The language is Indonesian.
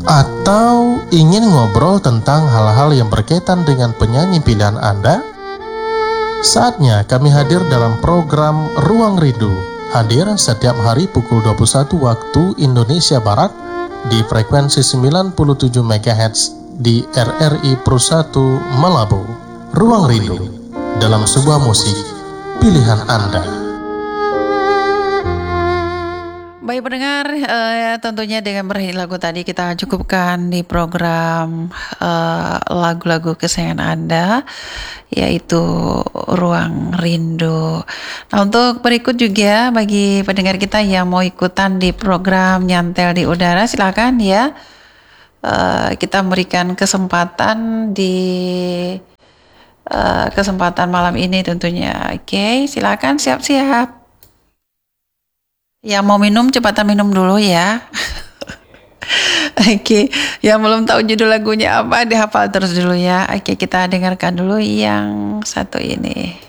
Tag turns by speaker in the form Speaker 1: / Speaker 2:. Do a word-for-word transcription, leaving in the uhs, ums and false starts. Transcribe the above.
Speaker 1: Atau ingin ngobrol tentang hal-hal yang berkaitan dengan penyanyi pilihan Anda? Saatnya kami hadir dalam program Ruang Rindu. Hadir setiap hari pukul dua puluh satu waktu Indonesia Barat di frekuensi sembilan puluh tujuh megahertz di R R I Pro satu Malabo. Ruang Rindu dalam sebuah musik pilihan Anda.
Speaker 2: Baik pendengar, uh, tentunya dengan bernyanyi lagu tadi kita cukupkan di program uh, lagu-lagu kesayangan Anda, yaitu Ruang Rindu. Nah, untuk berikut juga bagi pendengar kita yang mau ikutan di program Nyantel di Udara, silakan ya. Uh, kita memberikan kesempatan di uh, kesempatan malam ini tentunya. Oke, silakan siap-siap. Yang mau minum cepatan minum dulu ya. Oke, yang belum tahu judul lagunya apa dihafal terus dulu ya. Oke, kita dengarkan dulu yang satu ini.